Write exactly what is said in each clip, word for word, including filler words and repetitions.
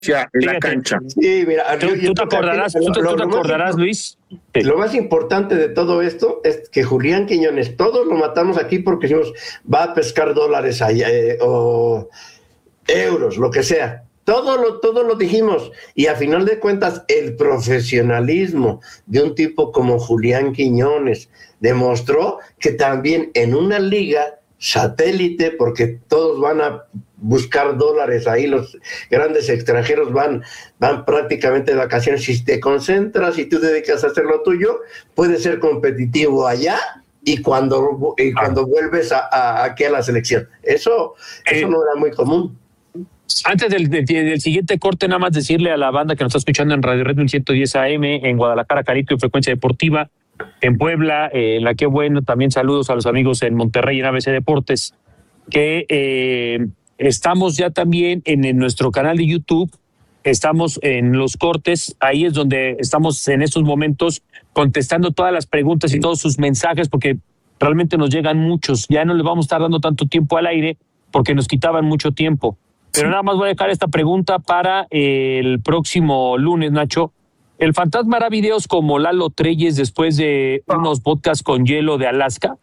en la cancha. Sí, mira, ¿Tú, yo, yo tú te acordarás, lo, tú, tú lo, te lo acordarás más, Luis? Sí. Lo más importante de todo esto es que Julián Quiñones, todos lo matamos aquí porque decimos, va a pescar dólares allá, eh, o euros, lo que sea. Todo lo, todo lo dijimos. Y a final de cuentas, el profesionalismo de un tipo como Julián Quiñones demostró que también en una liga satélite, porque todos van a buscar dólares ahí, los grandes extranjeros van, van prácticamente de vacaciones. Si te concentras y tú te dedicas a hacer lo tuyo, puedes ser competitivo allá y cuando, y cuando ah. vuelves a, a, aquí a la selección. Eso, eh, eso no era muy común. Antes del, del, del siguiente corte, nada más decirle a la banda que nos está escuchando en Radio Red Bull ciento diez A M, en Guadalajara, Jalisco, en Frecuencia Deportiva, en Puebla, eh, en la que bueno, también saludos a los amigos en Monterrey, en A B C Deportes, que eh, estamos ya también en, en nuestro canal de YouTube, estamos en los cortes, ahí es donde estamos en estos momentos contestando todas las preguntas y todos sus mensajes, porque realmente nos llegan muchos, ya no le vamos a estar dando tanto tiempo al aire, porque nos quitaban mucho tiempo. Pero nada más voy a dejar esta pregunta para el próximo lunes, Nacho. ¿El fantasma hará videos como Lalo Treyes después de unos podcasts con hielo de Alaska?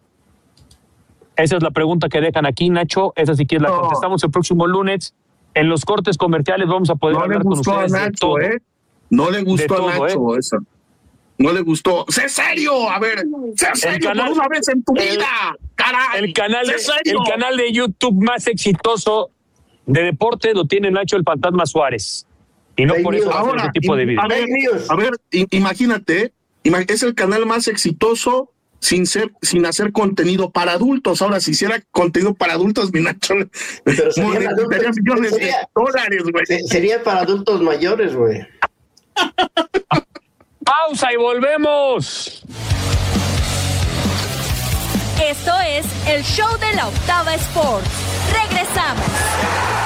Esa es la pregunta que dejan aquí, Nacho. Esa sí que la no. contestamos el próximo lunes. En los cortes comerciales vamos a poder no hablar le gustó con ustedes a Nacho, de todo. ¿eh? No le gustó todo, a Nacho ¿eh? eso. No le gustó. ¡Sé serio! A ver, sé serio canal, por una vez en tu el, vida. ¡Caray! El canal, de, el canal de YouTube más exitoso de deporte lo tiene Nacho el Fantasma Suárez. Y no por eso ahora, ese tipo de videos. A ver, a ver, imagínate, es el canal más exitoso sin ser, sin hacer contenido para adultos. Ahora, si hiciera contenido para adultos, mi Nacho, pero sería, adultos, millones sería, de dólares, güey. Sería para adultos mayores, güey. Pausa y volvemos. Esto es el show de la Octava Sports. Regresamos.